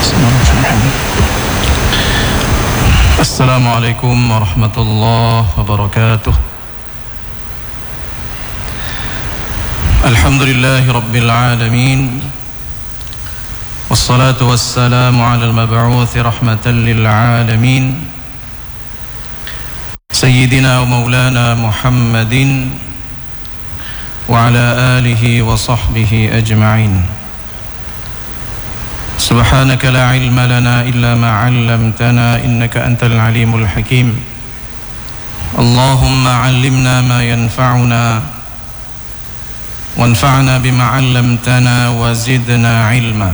Assalamualaikum warahmatullahi wabarakatuh. Alhamdulillahi rabbil alamin. Wassalatu wassalamu ala al-mab'uthi rahmatan lil alamin, Sayyidina wa maulana Muhammadin wa ala alihi wa sahbihi ajma'in. Subhanaka la ilma lana illa ma 'allamtana innaka antal alimul hakim. Allahumma 'allimna ma yanfa'una wanfa'na bima 'allamtana wa zidna 'ilma.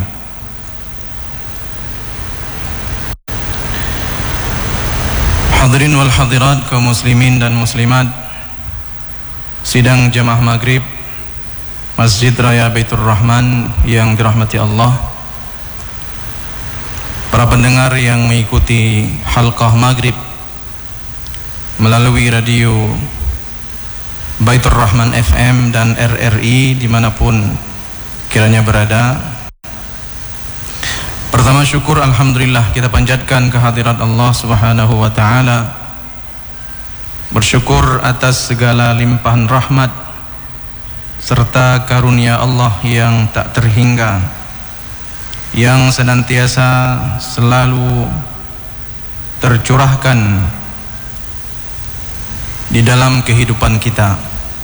Hadirin wal hadirat, kaum muslimin dan muslimat sidang jamaah maghrib Masjid Raya Baitur Rahman yang dirahmati Allah, para pendengar yang mengikuti halqah maghrib melalui radio Baitur Rahman FM dan RRI dimanapun kiranya berada. Pertama syukur alhamdulillah kita panjatkan kehadirat Allah subhanahu wa ta'ala, bersyukur atas segala limpahan rahmat serta karunia Allah yang tak terhingga, yang senantiasa selalu tercurahkan di dalam kehidupan kita.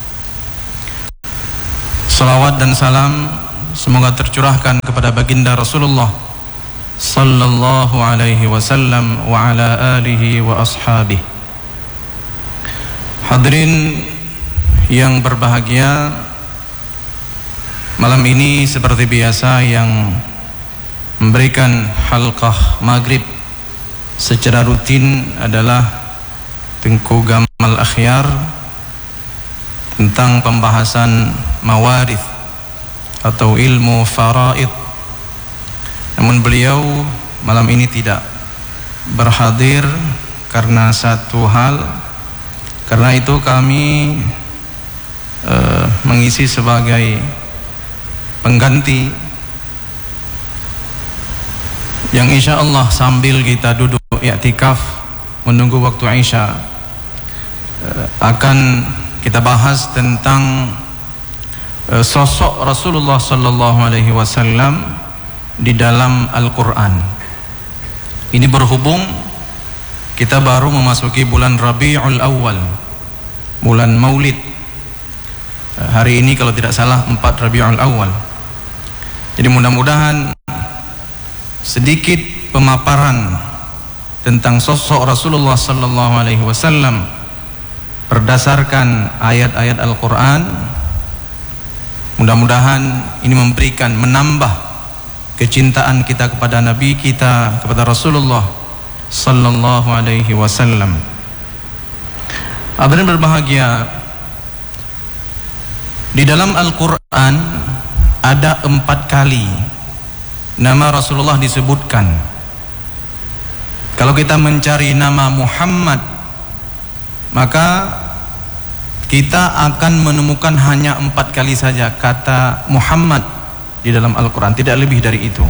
Salawat dan salam semoga tercurahkan kepada baginda Rasulullah sallallahu alaihi wasallam wa ala alihi wa ashabihi. Hadirin yang berbahagia, malam ini seperti biasa yang memberikan halqah maghrib secara rutin adalah Tengku Gamal Akhyar tentang pembahasan mawarith atau ilmu faraid. Namun beliau malam ini tidak berhadir karena satu hal. Karena itu kami mengisi sebagai pengganti yang insya Allah sambil kita duduk i'tikaf menunggu waktu Isya akan kita bahas tentang sosok Rasulullah sallallahu alaihi wasallam di dalam Al-Quran. Ini berhubung kita baru memasuki bulan Rabiul Awal, bulan Maulid. Hari ini kalau tidak salah 4 Rabiul Awal. Jadi mudah-mudahan sedikit pemaparan tentang sosok Rasulullah sallallahu alaihi wasallam berdasarkan ayat-ayat Al-Quran. Mudah-mudahan ini memberikan, menambah kecintaan kita kepada Nabi kita, kepada Rasulullah sallallahu alaihi wasallam. Hadirin berbahagia, di dalam Al-Quran ada 4 kali nama Rasulullah disebutkan. Kalau kita mencari nama Muhammad, maka kita akan menemukan hanya 4 kali saja kata Muhammad di dalam Al-Quran, tidak lebih dari itu.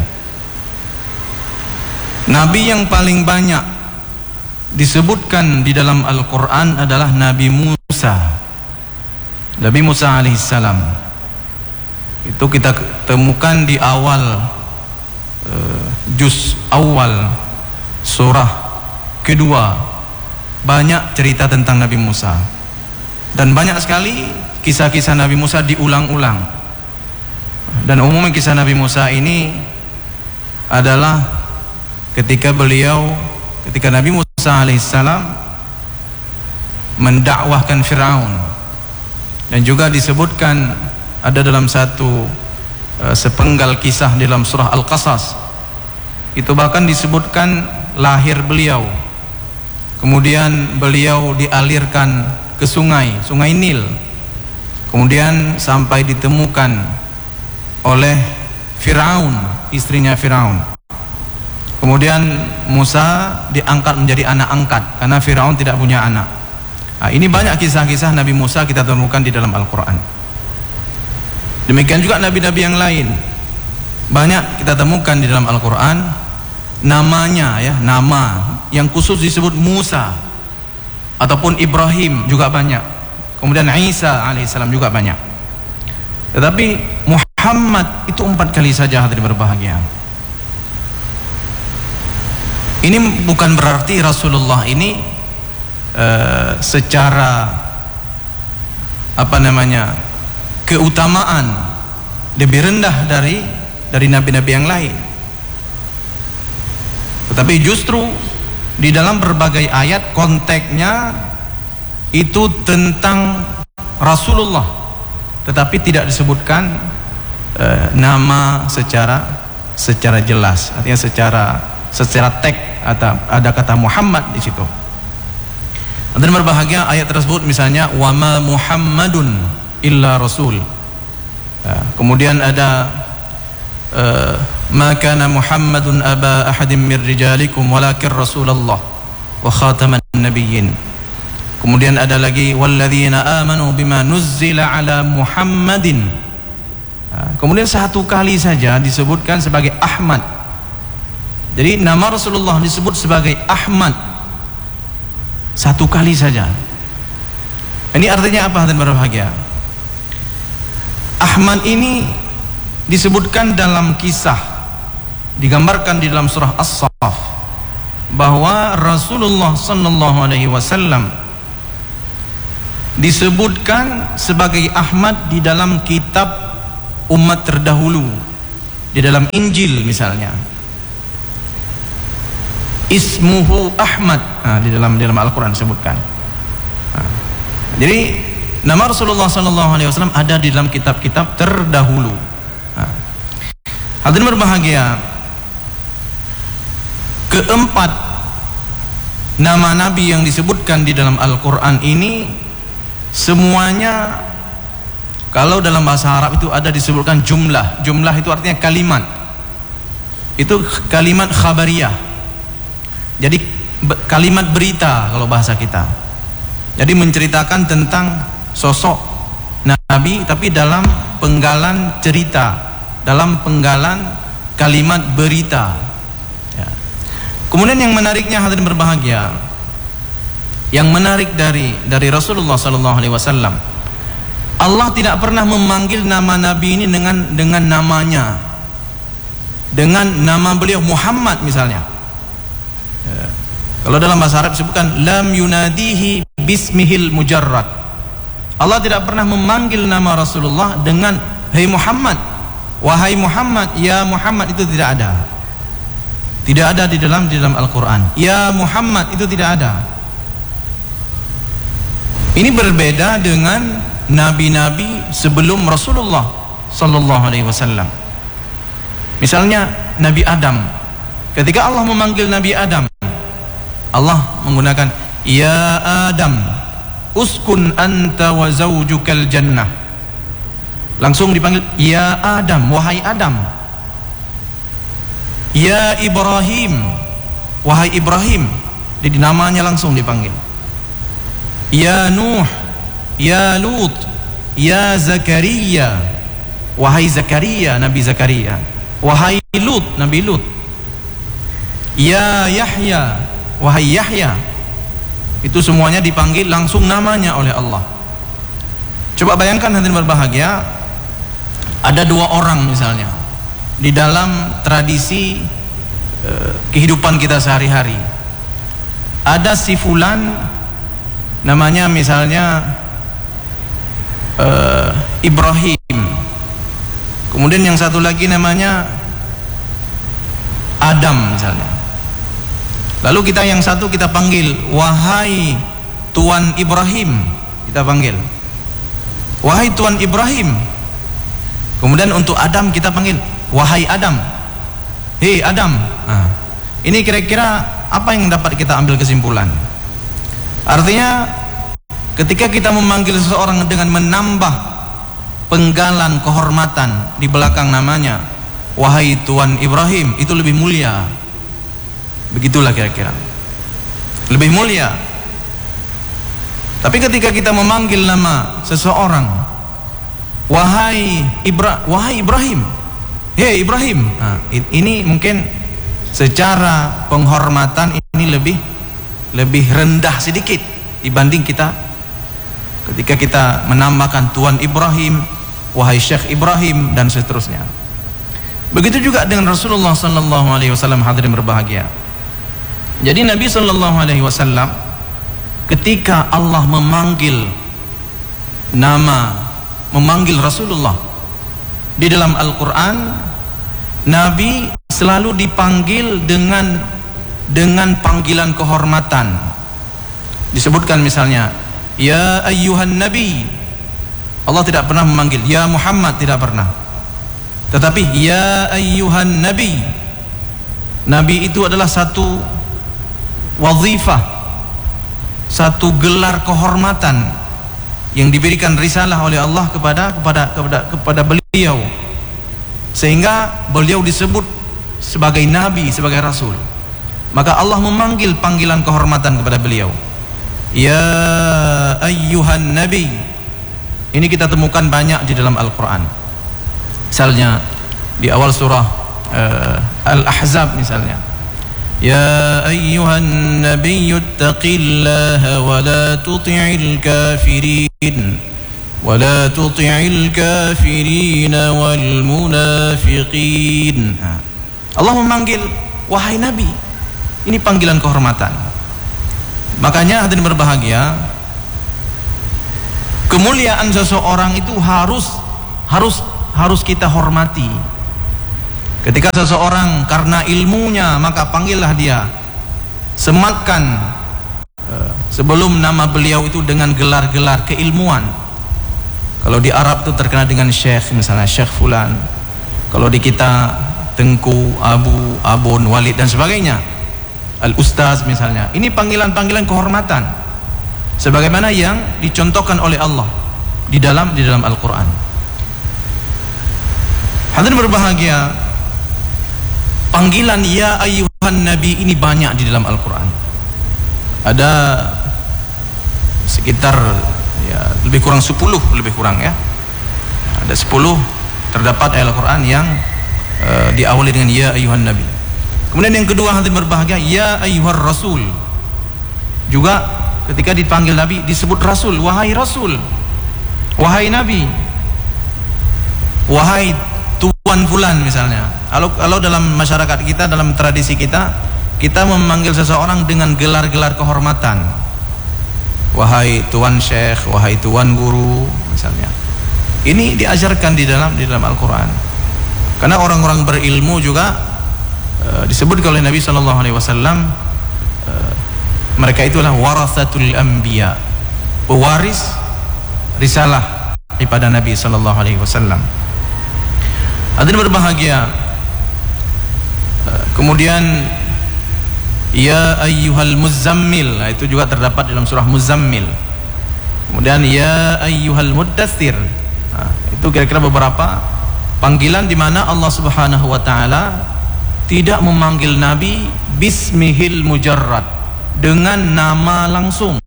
Nabi yang paling banyak disebutkan di dalam Al-Quran adalah Nabi Musa. Nabi Musa alaihissalam itu kita temukan di awal juz awal surah kedua, banyak cerita tentang Nabi Musa, dan banyak sekali kisah-kisah Nabi Musa diulang-ulang. Dan umumnya kisah Nabi Musa ini adalah ketika Nabi Musa alaihissalam mendakwahkan Fir'aun, dan juga disebutkan ada dalam satu sepenggal kisah di dalam surah Al-Qasas itu bahkan disebutkan lahir beliau, kemudian beliau dialirkan ke sungai Nil, kemudian sampai ditemukan oleh Fir'aun, istrinya Fir'aun. Kemudian Musa diangkat menjadi anak angkat karena Fir'aun tidak punya anak. Nah, ini banyak kisah-kisah Nabi Musa kita temukan di dalam Al-Quran. Demikian juga nabi-nabi yang lain banyak kita temukan di dalam Al-Quran. namanya ya, nama yang khusus disebut Musa ataupun Ibrahim juga banyak, kemudian Isa alaihissalam juga banyak. Tetapi Muhammad itu 4 kali saja, hadirin berbahagia. Ini bukan berarti Rasulullah ini secara keutamaan lebih rendah dari nabi-nabi yang lain. Tetapi justru di dalam berbagai ayat konteksnya itu tentang Rasulullah, tetapi tidak disebutkan nama secara jelas, artinya secara teks atau ada kata Muhammad di situ. Dan berbahagia ayat tersebut misalnya wa ma Muhammadun illa rasul. Kemudian ada ma kana Muhammadun aba ahadin min rijalikum walakin Rasulullah wa khataman nabiyyin. Kemudian ada lagi walladzina amanu bima nuzzila ala Muhammadin. Kemudian 1 kali saja disebutkan sebagai Ahmad. Jadi nama Rasulullah disebut sebagai Ahmad 1 kali saja. Ini artinya apa, hadirin berbahagia? Ahmad ini disebutkan dalam kisah, digambarkan di dalam surah As-Saff bahwa Rasulullah sallallahu alaihi wasallam disebutkan sebagai Ahmad di dalam kitab umat terdahulu, di dalam Injil misalnya. Ismuhu Ahmad, di dalam Al-Quran disebutkan. Jadi nama Rasulullah SAW ada di dalam kitab-kitab terdahulu. Hadirin berbahagia, keempat nama Nabi yang disebutkan di dalam Al-Quran ini semuanya, kalau dalam bahasa Arab itu ada disebutkan jumlah. Jumlah itu artinya kalimat. Itu kalimat khabariyah. Jadi kalimat berita kalau bahasa kita. Jadi menceritakan tentang sosok Nabi tapi dalam penggalan cerita, dalam penggalan kalimat berita. Ya. Kemudian yang menariknya, hadirin berbahagia, yang menarik dari Rasulullah SAW, Allah tidak pernah memanggil nama Nabi ini dengan namanya, dengan nama beliau Muhammad misalnya. Kalau dalam bahasa Arab disebutkan lam yunadihi bismihil mujarrad. Allah tidak pernah memanggil nama Rasulullah dengan hai Muhammad, wahai Muhammad, ya Muhammad, itu tidak ada. Tidak ada di dalam Al-Quran. Ya Muhammad itu tidak ada. Ini berbeda dengan nabi-nabi sebelum Rasulullah sallallahu alaihi wasallam. Misalnya Nabi Adam. Ketika Allah memanggil Nabi Adam, Allah menggunakan ya Adam uskun anta wa zawjukal jannah. Langsung dipanggil ya Adam, wahai Adam. Ya Ibrahim, wahai Ibrahim. Jadi namanya langsung dipanggil. Ya Nuh, ya Lut, ya Zakaria, wahai Zakaria, Nabi Zakaria. Wahai Lut, Nabi Lut. Ya Yahya, wahai Yahya. Itu semuanya dipanggil langsung namanya oleh Allah. Coba bayangkan, hadirin berbahagia, ada 2 orang misalnya di dalam tradisi kehidupan kita sehari-hari. Ada si fulan namanya misalnya Ibrahim, kemudian yang satu lagi namanya Adam misalnya. Lalu kita yang satu kita panggil wahai Tuan Ibrahim, kita panggil wahai Tuan Ibrahim. Kemudian untuk Adam kita panggil wahai Adam, hei Adam. Ini kira-kira apa yang dapat kita ambil kesimpulan? Artinya ketika kita memanggil seseorang dengan menambah penggalan kehormatan di belakang namanya, wahai Tuan Ibrahim, itu lebih mulia. Begitulah kira-kira, lebih mulia. Tapi ketika kita memanggil nama seseorang, wahai Ibrahim, hei Ibrahim, ini mungkin secara penghormatan ini lebih rendah sedikit dibanding kita ketika kita menambahkan Tuan Ibrahim, wahai Syekh Ibrahim, dan seterusnya. Begitu juga dengan Rasulullah sallallahu alaihi wasallam, hadirin berbahagia. Jadi Nabi sallallahu alaihi wasallam ketika Allah memanggil Rasulullah di dalam Al-Qur'an, Nabi selalu dipanggil dengan panggilan kehormatan. Disebutkan misalnya, ya ayyuhan nabi. Allah tidak pernah memanggil ya Muhammad, tidak pernah. Tetapi ya ayyuhan nabi. Nabi itu adalah satu wazifah, satu gelar kehormatan yang diberikan risalah oleh Allah kepada beliau, sehingga beliau disebut sebagai nabi, sebagai rasul. Maka Allah memanggil panggilan kehormatan kepada beliau, ya ayyuhan nabi. Ini kita temukan banyak di dalam Al-Quran. Misalnya di awal surah Al-Ahzab misalnya, ya ayyuhan nabiyyu ittaqillaha wa la tuti'il kafirin wal munafiqin. Allah memanggil wahai nabi. Ini panggilan kehormatan. Makanya hadirin berbahagia, kemuliaan seseorang itu harus kita hormati. Ketika seseorang karena ilmunya, maka panggillah dia, sematkan sebelum nama beliau itu dengan gelar-gelar keilmuan. Kalau di Arab itu terkenal dengan syekh, misalnya syekh fulan. Kalau di kita Tengku, Abu, Abun, Walid dan sebagainya, Al-Ustaz misalnya. Ini panggilan-panggilan kehormatan sebagaimana yang dicontohkan oleh Allah di dalam Al-Quran. Hadirin berbahagia, panggilan ya ayyuhan nabi ini banyak di dalam Al-Quran. Ada sekitar lebih kurang 10, lebih kurang ya. Ada 10 terdapat ayat Al-Quran yang diawali dengan ya ayyuhan nabi. Kemudian yang kedua, hadirin berbahagia, ya ayyuhar rasul. Juga ketika dipanggil nabi disebut rasul, wahai rasul, wahai nabi, wahai tuan fulan misalnya. Kalau dalam masyarakat kita, dalam tradisi kita memanggil seseorang dengan gelar-gelar kehormatan, wahai tuan syekh, wahai tuan guru misalnya. Ini diajarkan di dalam Al-Quran. Karena orang-orang berilmu juga disebut oleh Nabi sallallahu alaihi wasallam, mereka itulah warathatul anbiya, pewaris risalah kepada Nabi sallallahu alaihi wasallam. Hadirin berbahagia, kemudian ya ayyuhal muzammil, itu juga terdapat dalam surah Muzammil. Kemudian ya ayyuhal muddatsir. Itu kira-kira beberapa panggilan di mana Allah Subhanahu wa taala tidak memanggil nabi bismihil mujarrad, dengan nama langsung.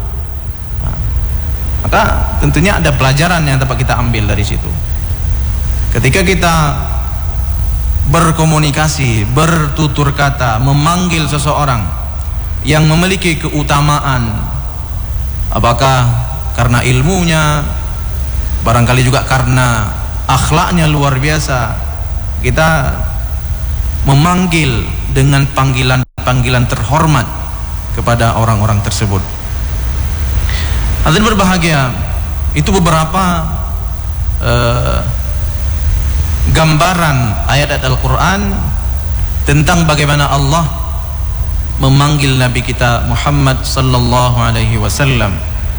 Maka tentunya ada pelajaran yang dapat kita ambil dari situ. Ketika kita berkomunikasi, bertutur kata, memanggil seseorang yang memiliki keutamaan, apakah karena ilmunya, barangkali juga karena akhlaknya luar biasa, kita memanggil dengan panggilan terhormat kepada orang-orang tersebut. Hadirin berbahagia, itu beberapa gambaran ayat-ayat Al-Quran tentang bagaimana Allah memanggil Nabi kita Muhammad sallallahu alaihi wasallam.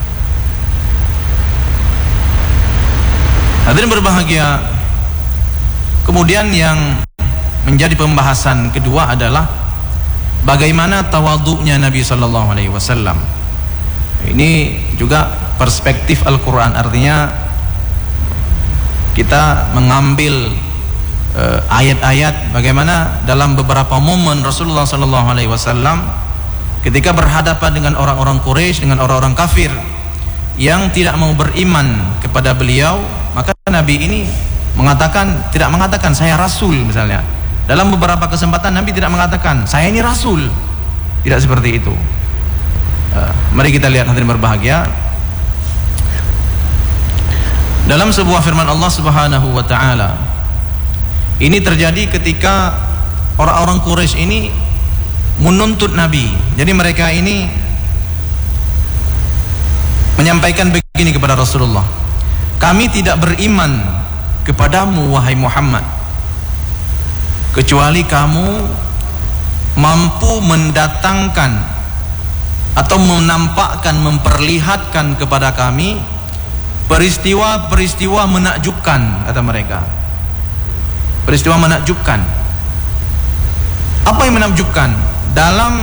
Hadirin berbahagia, kemudian yang menjadi pembahasan kedua adalah bagaimana tawadhu'nya Nabi sallallahu alaihi wasallam. Ini juga perspektif Al-Quran, artinya kita mengambil ayat-ayat bagaimana dalam beberapa momen Rasulullah sallallahu alaihi wasallam ketika berhadapan dengan orang-orang Quraisy, dengan orang-orang kafir yang tidak mau beriman kepada beliau, maka Nabi ini tidak mengatakan saya rasul misalnya, Dalam beberapa kesempatan Nabi tidak mengatakan saya ini rasul, tidak seperti itu. Mari kita lihat hadirin berbahagia, dalam sebuah firman Allah Subhanahu wa taala, ini terjadi ketika orang-orang Quraisy ini menuntut Nabi. Jadi mereka ini menyampaikan begini kepada Rasulullah, kami tidak beriman kepadamu wahai Muhammad kecuali kamu mampu mendatangkan atau menampakkan, memperlihatkan kepada kami peristiwa-peristiwa menakjubkan, kata mereka. Peristiwa menakjubkan. Apa yang menakjubkan? Dalam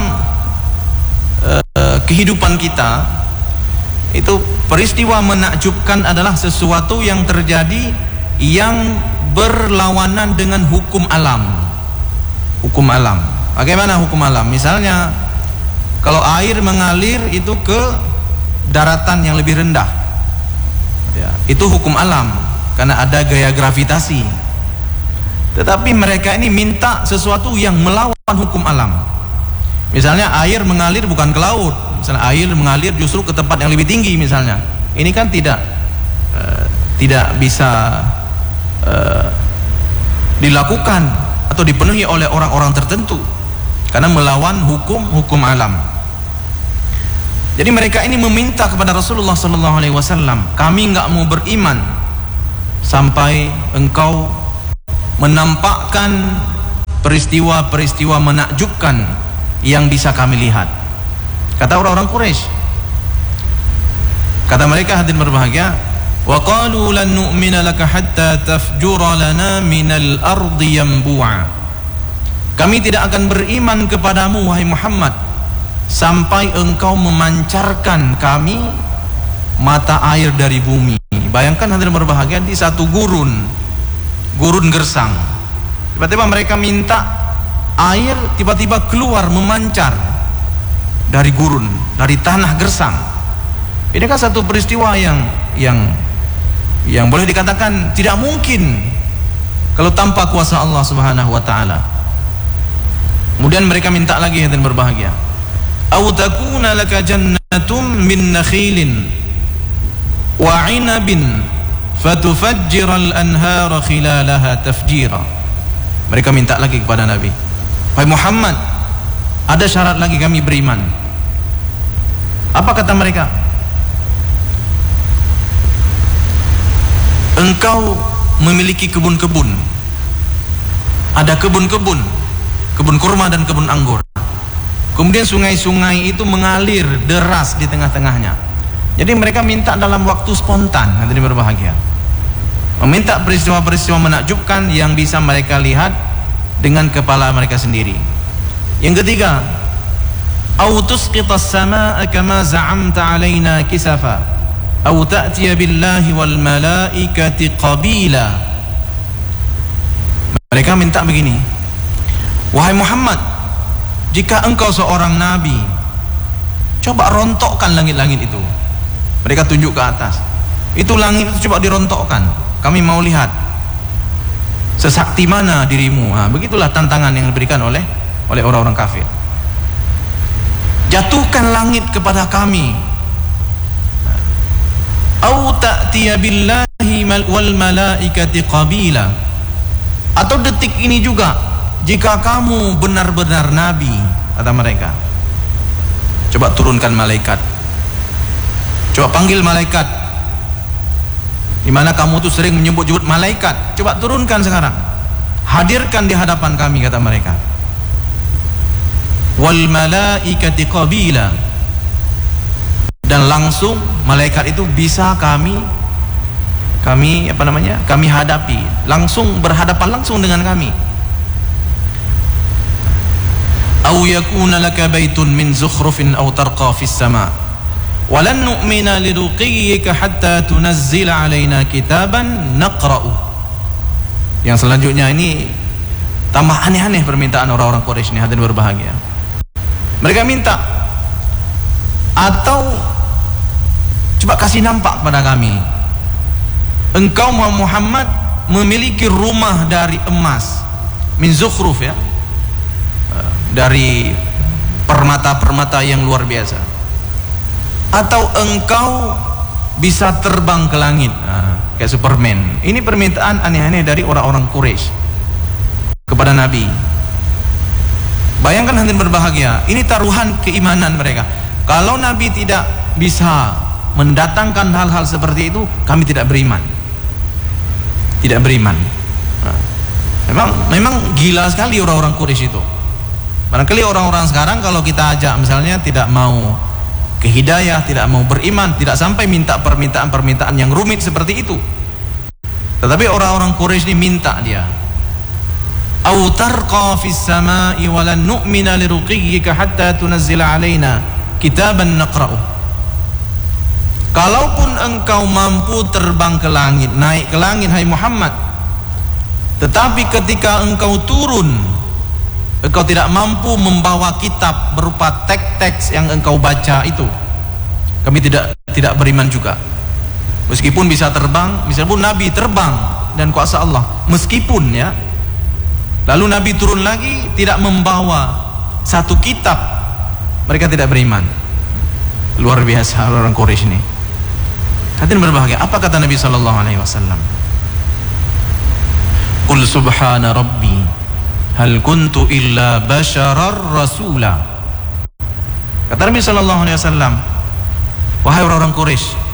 kehidupan kita itu, peristiwa menakjubkan adalah sesuatu yang terjadi yang berlawanan dengan hukum alam. Hukum alam. Bagaimana hukum alam? Misalnya kalau air mengalir itu ke daratan yang lebih rendah, ya, itu hukum alam karena ada gaya gravitasi. Tetapi mereka ini minta sesuatu yang melawan hukum alam. Misalnya air mengalir bukan ke laut, misalnya air mengalir justru ke tempat yang lebih tinggi misalnya. Ini kan tidak bisa dilakukan atau dipenuhi oleh orang-orang tertentu karena melawan hukum alam. Jadi mereka ini meminta kepada Rasulullah SAW, kami nggak mau beriman sampai engkau menampakkan peristiwa-peristiwa menakjubkan yang bisa kami lihat. Kata orang-orang Quraisy, kata mereka hadirin berbahagia, wa qalu lan nu'mina laka hatta tafjura lana minal ardi yanbu'a. Kami tidak akan beriman kepadamu wahai Muhammad sampai engkau memancarkan kami mata air dari bumi. Bayangkan hadirin berbahagia, di satu gurun gersang, tiba-tiba mereka minta air tiba-tiba keluar memancar dari gurun, dari tanah gersang. Ini kan satu peristiwa yang boleh dikatakan tidak mungkin kalau tanpa kuasa Allah Subhanahu wa taala. Kemudian mereka minta lagi yang berbahagia, "Au takuna laka jannatum min nakhilin wa 'inabin fatufajjiral anhara khilalaha tafjira." Mereka minta lagi kepada Nabi, "Wahai Muhammad, ada syarat lagi kami beriman." Apa kata mereka? Engkau memiliki kebun-kebun, ada kebun-kebun, kebun kurma dan kebun anggur. Kemudian sungai-sungai itu mengalir deras di tengah-tengahnya. Jadi mereka minta dalam waktu spontan, nanti berbahagia, meminta peristiwa-peristiwa menakjubkan yang bisa mereka lihat dengan kepala mereka sendiri. Yang ketiga, au tusqitas samaa'a kama za'amta 'alaina kisafa au ta'tiya billahi wal malaikati qabila. Mereka minta begini, wahai Muhammad, jika engkau seorang nabi, coba rontokkan langit-langit itu. Mereka tunjuk ke atas, itu langit itu coba dirontokkan, kami mau lihat sesakti mana dirimu. Nah, begitulah tantangan yang diberikan oleh orang-orang kafir. Jatuhkan langit kepada kami, au ta'tiya billahi wal malaikati qabila. Atau detik ini juga, jika kamu benar-benar nabi, kata mereka, coba turunkan malaikat, coba panggil malaikat. Di mana kamu tuh sering menyebut-nyebut malaikat, coba turunkan sekarang, hadirkan di hadapan kami, kata mereka. Wal malaikati qabila, dan langsung malaikat itu bisa kami hadapi, langsung berhadapan langsung dengan kami. Au yakuna laka baitun min zukhrufin aw tarqa fis sama' walan nu'mina liruqiyyika hatta tunazzila alaina kitaban naqra'u. Yang selanjutnya ini tambah aneh-aneh permintaan orang-orang Quraisy ini, hadirin berbahagia. Mereka minta, atau coba kasih nampak kepada kami, engkau Muhammad memiliki rumah dari emas, min zukhruf ya, dari permata-permata yang luar biasa, atau engkau bisa terbang ke langit kayak Superman. Ini permintaan aneh-aneh dari orang-orang Quraisy kepada Nabi. Bayangkan hadirin berbahagia, ini taruhan keimanan mereka. Kalau Nabi tidak bisa mendatangkan hal-hal seperti itu, kami tidak beriman. Tidak beriman. Memang gila sekali orang-orang Quraisy itu. Barangkali orang-orang sekarang kalau kita ajak misalnya tidak mau ke hidayah, tidak mau beriman, tidak sampai minta permintaan-permintaan yang rumit seperti itu. Tetapi orang-orang Quraisy ini minta dia, "Au tarqa fis samai wa lan nu'mina liruqiyyika hatta tunazzila alaina kitaban naqra'u." Kalaupun engkau mampu terbang ke langit, naik ke langit hai Muhammad, tetapi ketika engkau turun, engkau tidak mampu membawa kitab berupa teks-teks yang engkau baca itu, kami tidak beriman juga. Meskipun bisa terbang, meskipun Nabi terbang dan kuasa Allah, meskipun ya, lalu Nabi turun lagi tidak membawa satu kitab, mereka tidak beriman. Luar biasa orang Quraisy ini. Hadirin berbahagia, apa kata Nabi sallallahu alaihi wasallam? Qul subhana rabbi hal kuntu illa basharar rasula. Kata Nabi sallallahu alaihi wasallam, wahai orang-orang Quraisy,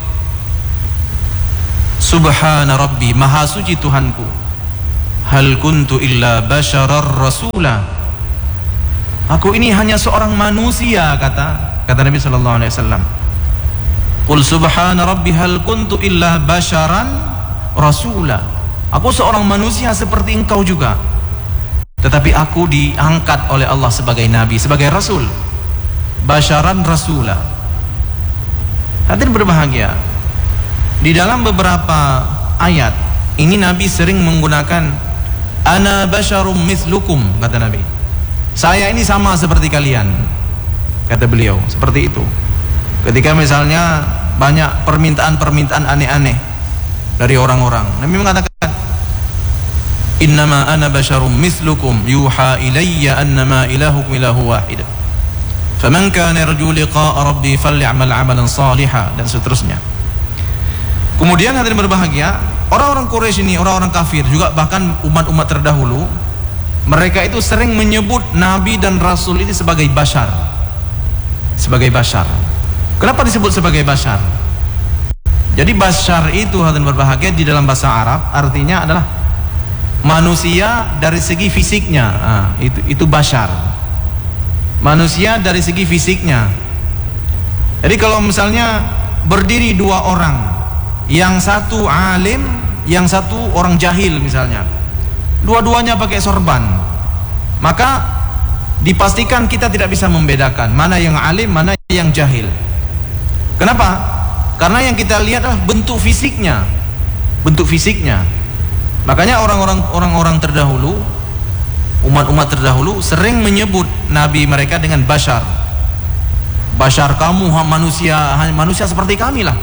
subhana rabbi, maha suci Tuhanku, hal kuntu illa basharar rasula, aku ini hanya seorang manusia, kata Nabi sallallahu alaihi wasallam. Qul subhana rabbi hal kuntu illa basharan rasula, aku seorang manusia seperti engkau juga, tetapi aku diangkat oleh Allah sebagai nabi, sebagai rasul. Basyaran rasula. Hadirin berbahagia, di dalam beberapa ayat ini Nabi sering menggunakan ana basyarum mislukum, kata Nabi. Saya ini sama seperti kalian, kata beliau, seperti itu. Ketika misalnya banyak permintaan-permintaan aneh-aneh dari orang-orang, Nabi mengatakan, innama ana basyarum mislukum yuha ilayya annama ilahukum ilahu wahid faman kana yarju liqa'a rabbi falyamal 'amalan shalihan, dan seterusnya. Kemudian hadirin berbahagia, orang-orang Quraisy ini, orang-orang kafir juga, bahkan umat-umat terdahulu, mereka itu sering menyebut Nabi dan Rasul ini sebagai bashar. Sebagai bashar. Kenapa disebut sebagai bashar? Jadi bashar itu hadirin berbahagia di dalam bahasa Arab artinya adalah manusia dari segi fisiknya. Itu bashar. Manusia dari segi fisiknya. Jadi kalau misalnya berdiri dua orang, yang satu alim, yang satu orang jahil misalnya, dua-duanya pakai sorban, maka dipastikan kita tidak bisa membedakan mana yang alim, mana yang jahil. Kenapa? Karena yang kita lihat adalah bentuk fisiknya. Bentuk fisiknya. Makanya orang-orang terdahulu, umat-umat terdahulu sering menyebut nabi mereka dengan bashar. Bashar, kamu manusia seperti kami lah.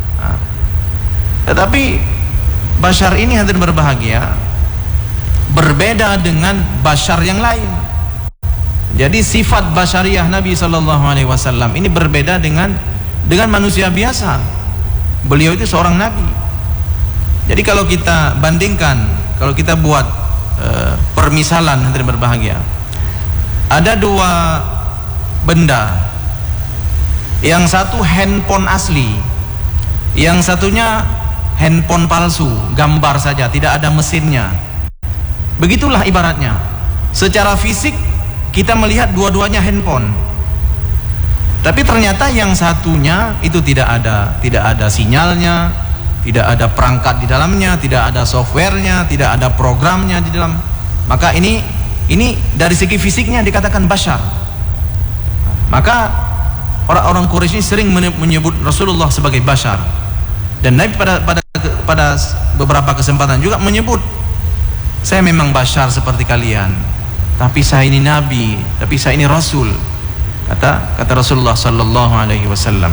Tetapi bashar ini hadirin berbahagia berbeda dengan bashar yang lain. Jadi sifat basyariah Nabi sallallahu alaihi wasallam ini berbeda dengan manusia biasa. Beliau itu seorang nabi. Jadi kalau kita bandingkan, kalau kita buat permisalan hadirin berbahagia, ada dua benda, yang satu handphone asli, yang satunya handphone palsu, gambar saja, tidak ada mesinnya. Begitulah ibaratnya. Secara fisik kita melihat dua-duanya handphone, tapi ternyata yang satunya itu tidak ada sinyalnya, tidak ada perangkat di dalamnya, tidak ada softwarenya, tidak ada programnya di dalam. Maka ini dari segi fisiknya dikatakan bashar. Maka orang-orang Quraisy sering menyebut Rasulullah sebagai bashar. Dan Nabi pada beberapa kesempatan juga menyebut, saya memang bashar seperti kalian, tapi saya ini nabi, tapi saya ini rasul, kata Rasulullah sallallahu alaihi wasallam.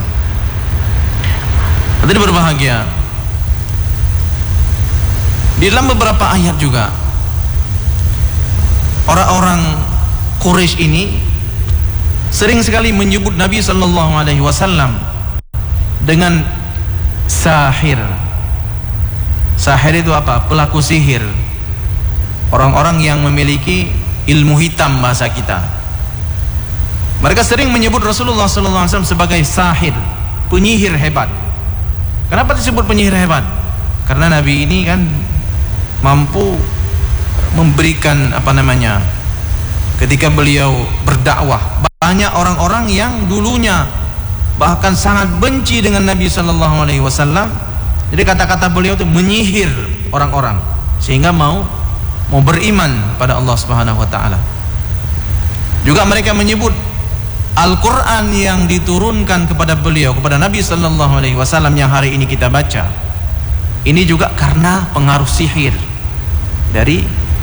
Tadi berbahagia, di dalam beberapa ayat juga orang-orang Quraisy ini sering sekali menyebut Nabi sallallahu alaihi wasallam dengan sahir. Sahir itu apa? Pelaku sihir. Orang-orang yang memiliki ilmu hitam bahasa kita. Mereka sering menyebut Rasulullah sallallahu alaihi wasallam sebagai sahir, penyihir hebat. Kenapa disebut penyihir hebat? Karena Nabi ini kan mampu memberikan ketika beliau berdakwah, banyak orang-orang yang dulunya bahkan sangat benci dengan Nabi sallallahu alaihi wasallam. Jadi kata-kata beliau itu menyihir orang-orang sehingga mau beriman pada Allah Subhanahu wa taala. Juga mereka menyebut Al-Qur'an yang diturunkan kepada beliau, kepada Nabi sallallahu alaihi wasallam yang hari ini kita baca, ini juga karena pengaruh sihir dari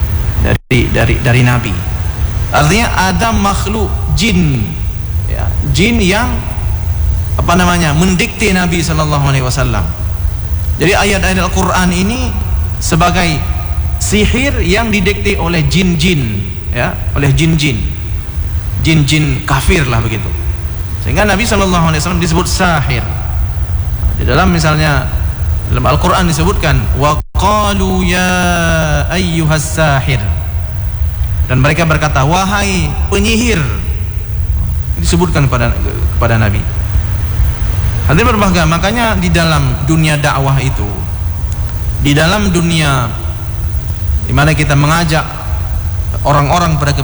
Nabi. Artinya ada makhluk jin, ya, jin yang mendikte Nabi sallallahu alaihi wasallam. Jadi ayat-ayat Al-Qur'an ini sebagai sihir yang didikte oleh jin-jin, ya, oleh jin-jin kafir lah begitu. Sehingga Nabi sallallahu alaihi wasallam disebut sahir. Di dalam misalnya dalam Al-Qur'an disebutkan wa qalu ya ayyuhas sahir. Dan mereka berkata wahai penyihir. Disebutkan kepada Nabi. Hadirin berbahagia, makanya di dalam dunia dakwah itu, di dalam dunia di mana kita mengajak orang-orang pada